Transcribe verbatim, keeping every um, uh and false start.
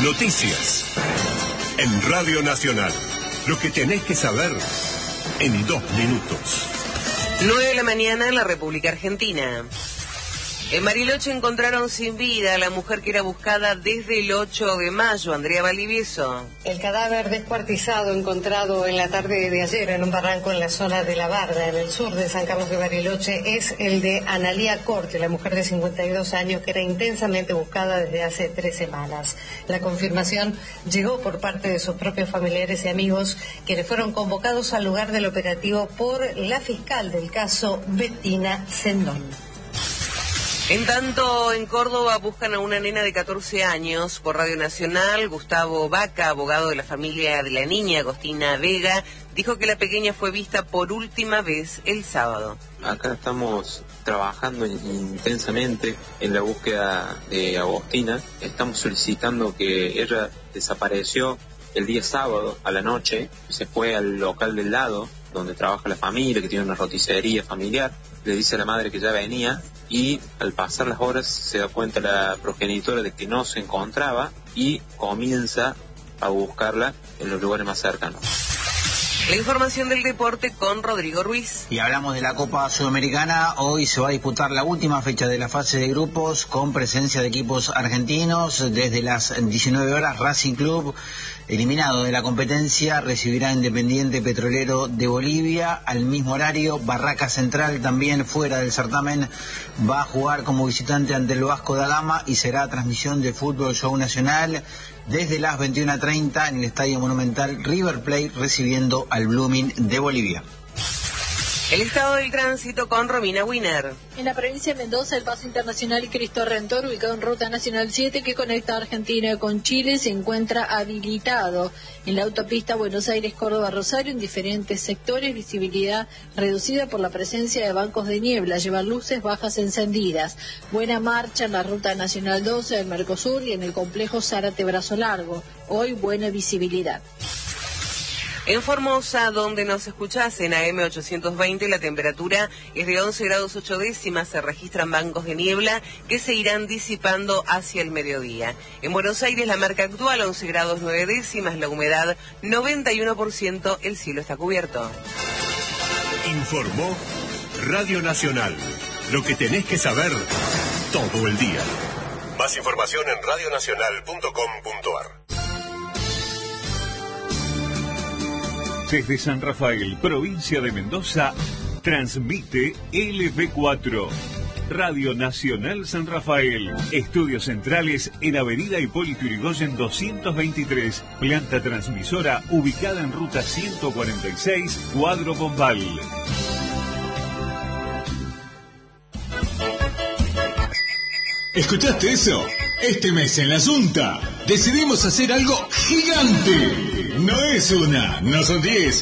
Noticias. En Radio Nacional. Lo que tenés que saber en dos minutos. nueve de la mañana en la República Argentina. En Bariloche encontraron sin vida a la mujer que era buscada desde el ocho de mayo. Andrea Valdivieso. El cadáver descuartizado encontrado en la tarde de ayer en un barranco en la zona de La Barda, en el sur de San Carlos de Bariloche, es el de Analía Corte, la mujer de cincuenta y dos años que era intensamente buscada desde hace tres semanas. La confirmación llegó por parte de sus propios familiares y amigos, quienes fueron convocados al lugar del operativo por la fiscal del caso, Bettina Sendón. En tanto, en Córdoba buscan a una nena de catorce años. Por Radio Nacional, Gustavo Vaca, abogado de la familia de la niña, Agostina Vega, dijo que la pequeña fue vista por última vez el sábado. Acá estamos trabajando intensamente en la búsqueda de Agostina. Estamos solicitando que ella desapareció el día sábado a la noche. Se fue al local del lado, donde trabaja la familia, que tiene una roticería familiar. Le dice a la madre que ya venía y al pasar las horas se da cuenta la progenitora de que no se encontraba y comienza a buscarla en los lugares más cercanos. La información del deporte con Rodrigo Ruiz. Y hablamos de la Copa Sudamericana. Hoy se va a disputar la última fecha de la fase de grupos con presencia de equipos argentinos. Desde las diecinueve horas, Racing Club, eliminado de la competencia, recibirá a Independiente Petrolero de Bolivia. Al mismo horario, Barraca Central, también fuera del certamen, va a jugar como visitante ante el Vasco da Gama y será transmisión de Fútbol Show Nacional desde las veintiuna treinta en el Estadio Monumental. River Plate recibiendo al Blooming de Bolivia. El estado del tránsito con Romina Wiener. En la provincia de Mendoza, el paso internacional Cristo Redentor, ubicado en Ruta Nacional siete, que conecta a Argentina con Chile, se encuentra habilitado. En la autopista Buenos Aires-Córdoba-Rosario, en diferentes sectores, visibilidad reducida por la presencia de bancos de niebla, llevan luces bajas encendidas. Buena marcha en la Ruta Nacional doce del Mercosur y en el complejo Zárate Brazo Largo. Hoy buena visibilidad. En Formosa, donde nos escuchás en A M ochocientos veinte, la temperatura es de once grados ocho décimas, se registran bancos de niebla que se irán disipando hacia el mediodía. En Buenos Aires, la marca actual, once grados nueve décimas, la humedad noventa y uno por ciento, el cielo está cubierto. Informó Radio Nacional. Lo que tenés que saber todo el día. Más información en radio nacional punto com punto a r. Desde San Rafael, provincia de Mendoza, transmite L V cuatro. Radio Nacional San Rafael. Estudios centrales en Avenida Hipólito Yrigoyen doscientos veintitrés. Planta transmisora ubicada en ruta ciento cuarenta y seis, Cuadro Bombal. ¿Escuchaste eso? Este mes en la Junta decidimos hacer algo gigante. No es una, no son diez,